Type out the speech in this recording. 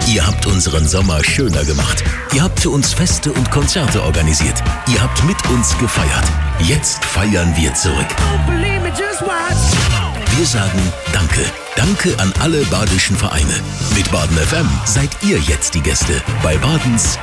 Ihr habt unseren Sommer schöner gemacht. Ihr habt für uns Feste und Konzerte organisiert. Ihr habt mit uns gefeiert. Jetzt feiern wir zurück. Wir sagen Danke. Danke an alle badischen Vereine. Mit Baden FM seid ihr jetzt die Gäste bei Badens